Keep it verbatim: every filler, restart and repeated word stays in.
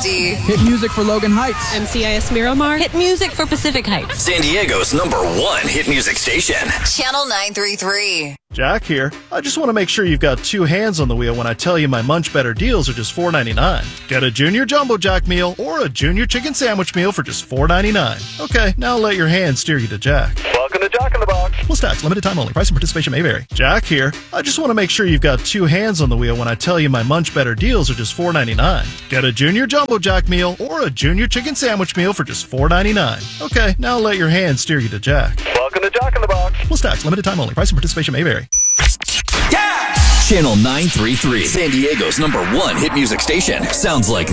D. Hit music for Logan Heights. M C I S Miramar. Hit music for Pacific Heights. San Diego's number one hit music station. Channel nine three three. Jack here. I just want to make sure you've got two hands on the wheel when I tell you my Munch Better deals are just four ninety-nine. Get a Junior Jumbo Jack meal or a Junior Chicken Sandwich meal for just four ninety-nine. Okay, now let your hands steer you to Jack. Welcome to Jack in the Box. Plus tax, limited time only. Price and participation may vary. Jack here. I just want to make sure you've got two hands on the wheel when I tell you my Munch Better deals are just four ninety-nine. Get a Junior Jumbo Jack meal or a Junior Chicken Sandwich meal for just four ninety-nine. Okay, now let your hands steer you to Jack. Welcome to Jack in the Box. Plus tax, limited time only. Price and participation may vary. Channel nine three three. San Diego's number one hit music station. Sounds like